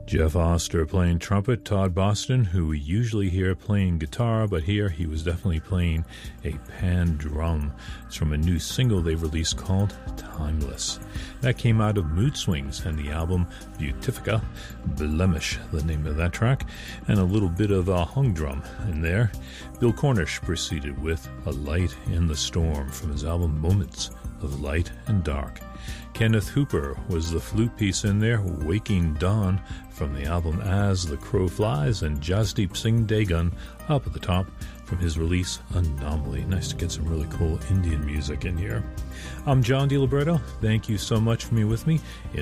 Jeff Oster playing trumpet, Todd Boston, who we usually hear playing guitar, but here he was definitely playing a pan drum. It's from a new single they released called Timeless. That came out of Mood Swings and the album Beautifica, Blemish, the name of that track, and a little bit of a hung drum in there. Bill Cornish proceeded with A Light in the Storm from his album Moments of Light and Dark. Kenneth Hooper was the flute piece in there, Waking Dawn, from the album As the Crow Flies, and Jasdeep Singh Dagun up at the top from his release Anomaly. Nice to get some really cool Indian music in here. I'm John DiLiberto. Thank you so much for being with me.